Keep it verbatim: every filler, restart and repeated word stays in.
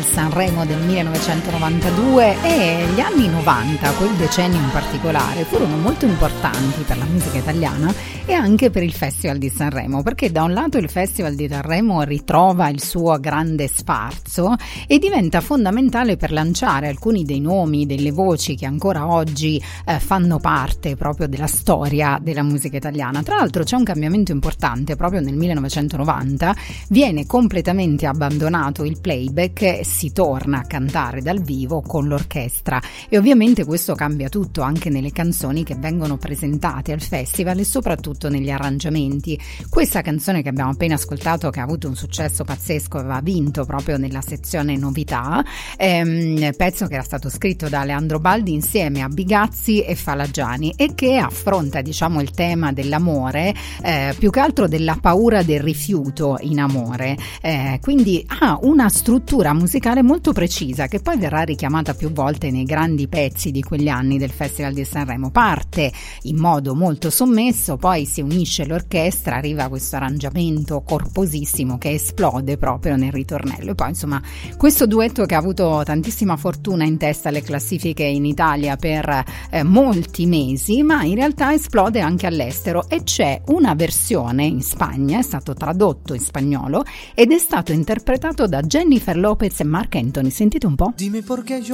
Sanremo del millenovecentonovantadue, e gli anni novanta, quel decennio in particolare, furono molto importanti per la musica italiana e anche per il Festival di Sanremo, perché da un lato il Festival di Sanremo ritrova il suo grande sfarzo e diventa fondamentale per lanciare alcuni dei nomi, delle voci che ancora oggi eh, fanno parte proprio della storia della musica italiana. Tra l'altro c'è un cambiamento importante: proprio nel millenovecentonovanta viene completamente abbandonato il playback e si torna a cantare dal vivo con l'orchestra, e ovviamente questo cambia tutto anche nelle canzoni che vengono presentate al festival e soprattutto negli arrangiamenti. Questa canzone che abbiamo appena ascoltato, che ha avuto un successo pazzesco, aveva vinto proprio nella sezione novità, ehm, pezzo che era stato scritto da Leandro Baldi insieme a Bigazzi e Falagiani, e che affronta, diciamo, il tema dell'amore, eh, più che altro della paura del rifiuto in amore, eh, quindi ha una struttura musicale molto precisa che poi verrà richiamata più volte nei grandi pezzi di quegli anni del Festival di Sanremo. Parte in modo molto sommesso, poi si unisce l'orchestra, arriva questo arrangiamento corposissimo che esplode proprio nel ritornello, e poi insomma questo duetto che ha avuto tantissima fortuna in testa alle classifiche in Italia per eh, molti mesi, ma in realtà esplode anche all'estero, e c'è una versione in Spagna, è stato tradotto in spagnolo ed è stato interpretato da Jennifer Lopez e Marc Anthony. Sentite un po'.